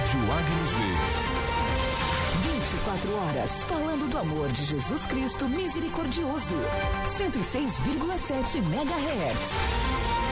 Rádio Agnus Dei. 24 horas falando do amor de Jesus Cristo misericordioso. 106,7 MHz.